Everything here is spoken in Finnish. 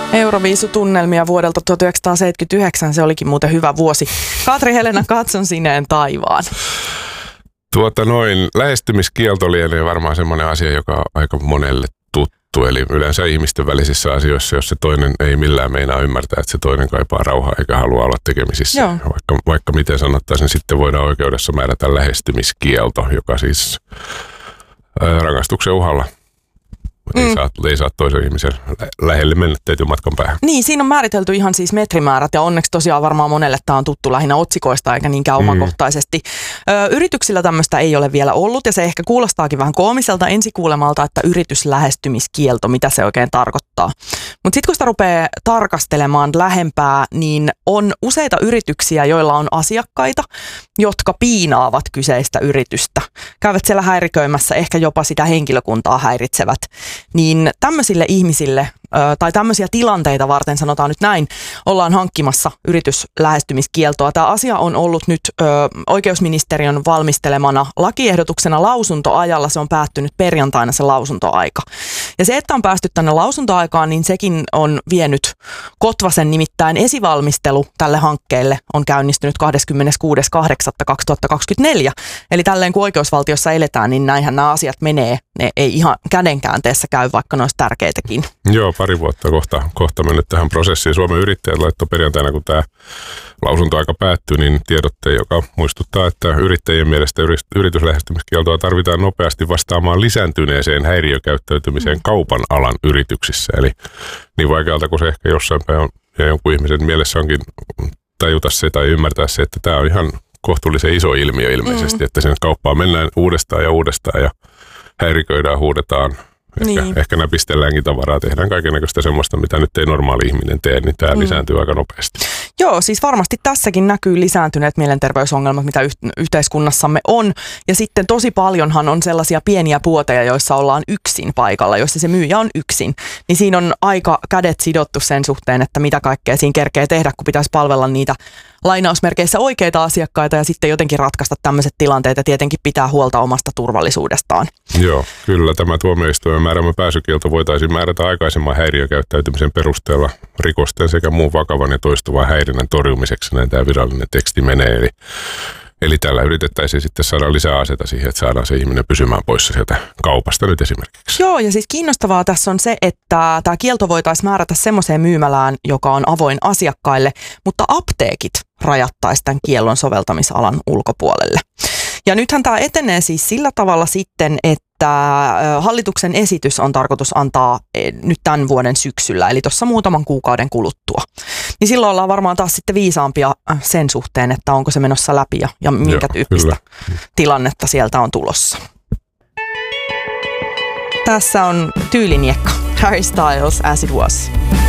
Euroviisutunnelmia vuodelta 1979, se olikin muuten hyvä vuosi. Katri-Helena, katson sineen taivaan. Lähestymiskielto lienee varmaan semmoinen asia, joka on aika monelle tuttu. Eli yleensä ihmisten välisissä asioissa, jos se toinen ei millään meinaa ymmärtää, että se toinen kaipaa rauhaa eikä halua olla tekemisissä. Vaikka miten sanottaisiin, niin sitten voidaan oikeudessa määrätä lähestymiskielto, joka siis rangaistuksen uhalla ei saa toisen ihmisen lähelle mennä tietyn matkan päähän. Niin, siinä on määritelty ihan siis metrimäärät ja onneksi tosiaan varmaan monelle tämä on tuttu lähinnä otsikoista eikä niinkään omakohtaisesti. Yrityksillä tämmöistä ei ole vielä ollut ja se ehkä kuulostaakin vähän koomiselta ensikuulemalta, että yrityslähestymiskielto, mitä se oikein tarkoittaa. Mutta sitten kun sitä rupeaa tarkastelemaan lähempää, niin on useita yrityksiä, joilla on asiakkaita, jotka piinaavat kyseistä yritystä. Käyvät siellä häiriköimässä, ehkä jopa sitä henkilökuntaa häiritsevät. Niin tämmöisille ihmisille tai tämmöisiä tilanteita varten, sanotaan nyt näin, ollaan hankkimassa yrityslähestymiskieltoa. Tämä asia on ollut nyt oikeusministeriön valmistelemana lakiehdotuksena lausuntoajalla. Se on päättynyt perjantaina se lausuntoaika. Ja se, että on päästy tänne lausuntoaikaan, niin sekin on vienyt Kotvasen, nimittäin esivalmistelu tälle hankkeelle on käynnistynyt 26.8.2024. Eli tälleen kun oikeusvaltiossa eletään, niin näinhän nämä asiat menee. Ne ei ihan kädenkäänteessä käy, vaikka ne olisi tärkeitäkin. Joo, pari vuotta kohta mennyt tähän prosessiin. Suomen yrittäjät laittoi perjantaina, kun tämä lausuntoaika päättyy, niin tiedotteen, joka muistuttaa, että yrittäjien mielestä yrityslähestymiskieltoa tarvitaan nopeasti vastaamaan lisääntyneeseen häiriökäyttäytymiseen kaupan alan yrityksissä. Eli niin vaikealta kuin se ehkä jossain päin on, ja jonkun ihmisen mielessä onkin tajuta se tai ymmärtää se, että tämä on ihan kohtuullisen iso ilmiö ilmeisesti, että sen kauppaan mennään uudestaan ja häiriköidään, huudetaan. Ehkä näpistelläänkin tavaraa, tehdään kaikennäköistä semmoista, mitä nyt ei normaali ihminen tee, niin tämä lisääntyy aika nopeasti. Joo, siis varmasti tässäkin näkyy lisääntyneet mielenterveysongelmat, mitä yhteiskunnassamme on. Ja sitten tosi paljonhan on sellaisia pieniä puoteja, joissa ollaan yksin paikalla, joissa se myyjä on yksin. Niin siinä on aika kädet sidottu sen suhteen, että mitä kaikkea siinä kerkee tehdä, kun pitäisi palvella niitä lainausmerkeissä oikeita asiakkaita ja sitten jotenkin ratkaista tämmöiset tilanteet ja tietenkin pitää huolta omasta turvallisuudestaan. Joo, kyllä tämä tuomioistuimen määräämä pääsykielto voitaisiin määrätä aikaisemman häiriökäyttäytymisen perusteella rikosten sekä muun vakavan ja toistuvan häirinnän torjumiseksi, näin tämä virallinen teksti menee. Eli tällä yritettäisiin sitten saada lisää aseta siihen, että saadaan se ihminen pysymään poissa sieltä kaupasta nyt esimerkiksi. Joo, ja siis kiinnostavaa tässä on se, että tämä kielto voitaisiin määrätä semmoiseen myymälään, joka on avoin asiakkaille, mutta apteekit rajattaisiin tämän kiellon soveltamisalan ulkopuolelle. Ja nythän tämä etenee siis sillä tavalla sitten, että hallituksen esitys on tarkoitus antaa nyt tämän vuoden syksyllä, eli tuossa muutaman kuukauden kuluttua. Niin silloin ollaan varmaan taas sitten viisaampia sen suhteen, että onko se menossa läpi ja minkä tyyppistä tilannetta sieltä on tulossa. Tässä on tyyliniekka. Harry Styles, As It Was.